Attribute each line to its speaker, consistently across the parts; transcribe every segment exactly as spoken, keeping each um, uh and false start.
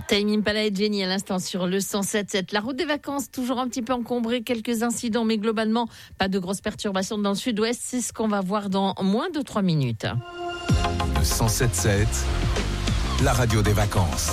Speaker 1: Tame Impala et Jenny à l'instant sur le cent sept sept. La route des vacances, toujours un petit peu encombrée, quelques incidents, mais globalement, pas de grosses perturbations dans le sud-ouest. C'est ce qu'on va voir dans moins de trois minutes.
Speaker 2: Le cent sept sept, la radio des vacances.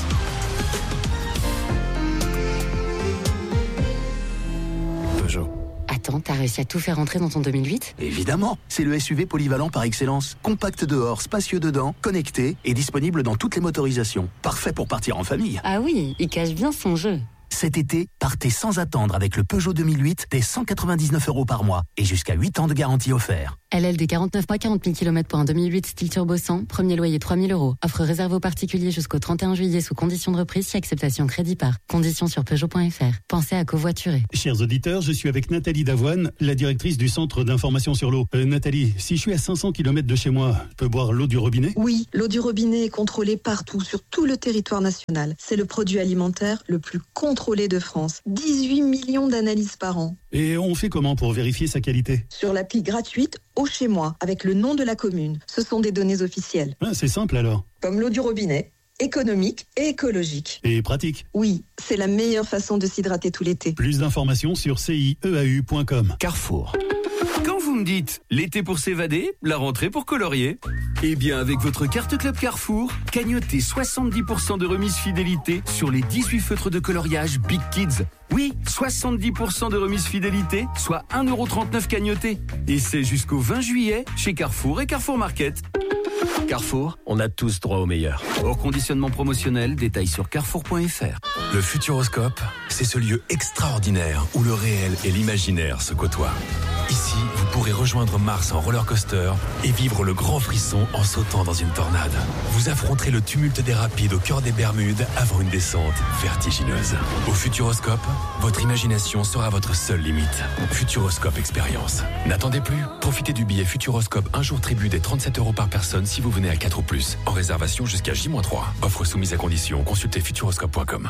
Speaker 3: Peugeot.
Speaker 4: Attends, t'as réussi à tout faire rentrer dans ton deux mille huit ?
Speaker 3: Évidemment, c'est le S U V polyvalent par excellence. Compact dehors, spacieux dedans, connecté et disponible dans toutes les motorisations. Parfait pour partir en famille.
Speaker 4: Ah oui, il cache bien son jeu.
Speaker 3: Cet été, partez sans attendre avec le Peugeot deux mille huit dès cent quatre-vingt-dix-neuf euros par mois et jusqu'à huit ans de garantie offert.
Speaker 4: L L D quarante-neuf mois, quarante mille kilomètres pour un deux mille huit style turbo cent, premier loyer trois mille euros. Offre réservée aux particuliers jusqu'au trente et un juillet sous condition de reprise si acceptation crédit par. Conditions sur Peugeot point F R. Pensez à covoiturer.
Speaker 5: Chers auditeurs, je suis avec Nathalie Davoine, la directrice du Centre d'information sur l'eau. Euh, Nathalie, si je suis à cinq cents kilomètres de chez moi, je peux boire l'eau du robinet ?
Speaker 6: Oui, l'eau du robinet est contrôlée partout, sur tout le territoire national. C'est le produit alimentaire le plus contrôlé de France. dix-huit millions d'analyses par an.
Speaker 5: Et on fait comment pour vérifier sa qualité ?
Speaker 6: Sur l'appli gratuite Eau chez moi, avec le nom de la commune. Ce sont des données officielles.
Speaker 5: Ah, c'est simple alors.
Speaker 6: Comme l'eau du robinet, économique et écologique.
Speaker 5: Et pratique.
Speaker 6: Oui, c'est la meilleure façon de s'hydrater tout l'été.
Speaker 5: Plus d'informations sur C I E A U point com.
Speaker 3: Carrefour.
Speaker 7: Quand vous me dites l'été pour s'évader, la rentrée pour colorier, eh bien avec votre carte Club Carrefour, cagnotez soixante-dix pour cent de remise fidélité sur les dix-huit feutres de coloriage Big Kids. Oui, soixante-dix pour cent de remise fidélité, soit un euro trente-neuf cagnoté. Et c'est jusqu'au vingt juillet chez Carrefour et Carrefour Market.
Speaker 8: Carrefour, on a tous droit au meilleur.
Speaker 7: Hors conditionnement promotionnel, détails sur carrefour point F R.
Speaker 2: Le Futuroscope, c'est ce lieu extraordinaire où le réel et l'imaginaire se côtoient. Ici, vous pourrez rejoindre Mars en roller coaster et vivre le grand frisson en sautant dans une tornade. Vous affronterez le tumulte des rapides au cœur des Bermudes avant une descente vertigineuse. Au Futuroscope, votre imagination sera votre seule limite. Futuroscope Expérience. N'attendez plus. Profitez du billet Futuroscope un jour tribut des trente-sept euros par personne si vous venez à quatre ou plus. En réservation jusqu'à J trois. Offre soumise à condition. Consultez futuroscope point com.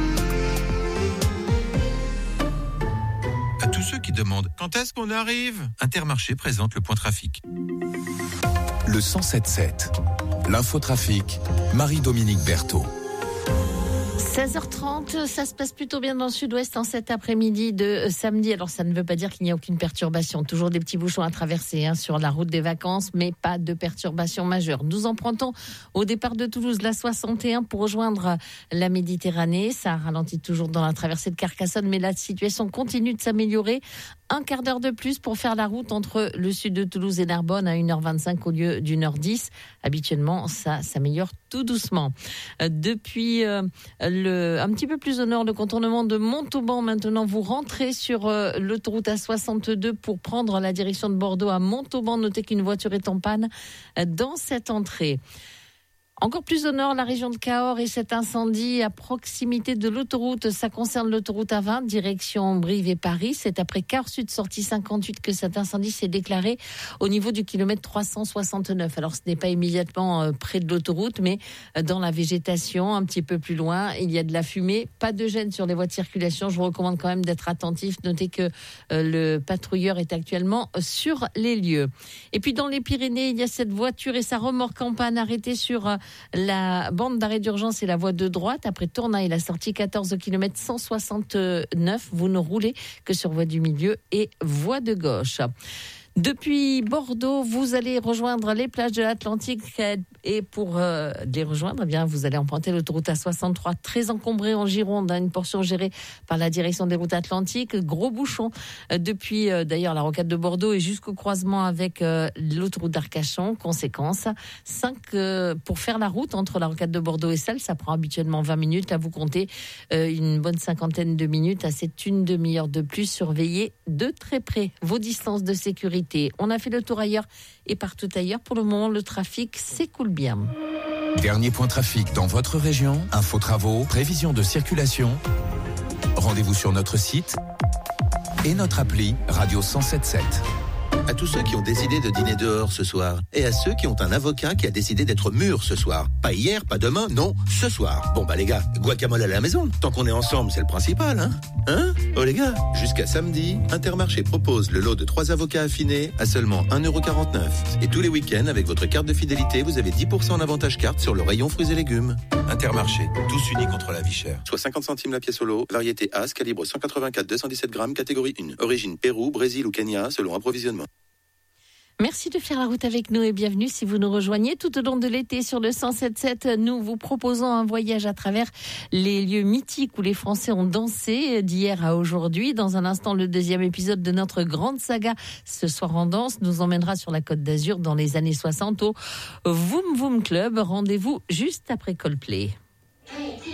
Speaker 9: À tous ceux qui demandent quand est-ce qu'on arrive, Intermarché présente le point trafic.
Speaker 2: Le cent sept sept. L'infotrafic. Marie-Dominique Berthaud.
Speaker 1: seize heures trente, ça se passe plutôt bien dans le sud-ouest en cet après-midi de samedi. Alors ça ne veut pas dire qu'il n'y a aucune perturbation. Toujours des petits bouchons à traverser hein, sur la route des vacances, mais pas de perturbation majeure. Nous empruntons au départ de Toulouse la soixante et un pour rejoindre la Méditerranée. Ça ralentit toujours dans la traversée de Carcassonne, mais la situation continue de s'améliorer. Un quart d'heure de plus pour faire la route entre le sud de Toulouse et Narbonne à une heure vingt-cinq au lieu d'une heure dix. Habituellement, ça s'améliore tout doucement. Euh, depuis euh, le, un petit peu plus au nord, le contournement de Montauban, maintenant vous rentrez sur euh, l'autoroute A soixante-deux pour prendre la direction de Bordeaux à Montauban. Notez qu'une voiture est en panne euh, dans cette entrée. Encore plus au nord, la région de Cahors et cet incendie à proximité de l'autoroute. Ça concerne l'autoroute A vingt, direction Brive et Paris. C'est après Cahors Sud, sortie cinquante-huit, que cet incendie s'est déclaré au niveau du kilomètre trois cent soixante-neuf. Alors, ce n'est pas immédiatement près de l'autoroute, mais dans la végétation, un petit peu plus loin. Il y a de la fumée, pas de gêne sur les voies de circulation. Je vous recommande quand même d'être attentif. Notez que le patrouilleur est actuellement sur les lieux. Et puis, dans les Pyrénées, il y a cette voiture et sa remorque en panne arrêtée sur la bande d'arrêt d'urgence et la voie de droite. Après Tournai, la sortie quatorze kilomètres cent soixante-neuf. Vous ne roulez que sur voie du milieu et voie de gauche. Depuis Bordeaux, vous allez rejoindre les plages de l'Atlantique et pour euh, les rejoindre, eh bien, vous allez emprunter l'autoroute A soixante-trois, très encombrée en Gironde, hein, une portion gérée par la direction des routes atlantiques. Gros bouchon euh, depuis euh, d'ailleurs la rocade de Bordeaux et jusqu'au croisement avec euh, l'autoroute d'Arcachon. Conséquence, cinq euh, pour faire la route entre la rocade de Bordeaux et celle, ça prend habituellement vingt minutes. Là, vous comptez euh, une bonne cinquantaine de minutes. Ah, c'est une demi-heure de plus. Surveillez de très près vos distances de sécurité. On a fait le tour ailleurs et partout ailleurs. Pour le moment, le trafic s'écoule bien.
Speaker 2: Dernier point trafic dans votre région. Info travaux, prévision de circulation. Rendez-vous sur notre site et notre appli Radio cent sept sept.
Speaker 10: À tous ceux qui ont décidé de dîner dehors ce soir. Et à ceux qui ont un avocat qui a décidé d'être mûr ce soir. Pas hier, pas demain, non, ce soir. Bon bah les gars, guacamole à la maison. Tant qu'on est ensemble, c'est le principal, hein. Hein? Oh les gars, jusqu'à samedi, Intermarché propose le lot de trois avocats affinés à seulement un euro quarante-neuf. Et tous les week-ends, avec votre carte de fidélité, vous avez dix pour cent d'avantage carte sur le rayon fruits et légumes.
Speaker 9: Intermarché, tous unis contre la vie chère.
Speaker 10: Soit cinquante centimes la pièce au lot, variété As, calibre cent quatre-vingt-quatre deux cent dix-sept grammes, catégorie un. Origine Pérou, Brésil ou Kenya, selon approvisionnement.
Speaker 1: Merci de faire la route avec nous et bienvenue si vous nous rejoignez tout au long de l'été sur le cent sept virgule sept. Nous vous proposons un voyage à travers les lieux mythiques où les Français ont dansé d'hier à aujourd'hui. Dans un instant, le deuxième épisode de notre grande saga Ce soir en danse nous emmènera sur la Côte d'Azur dans les années soixante au Voom Voom Club. Rendez-vous juste après Coldplay.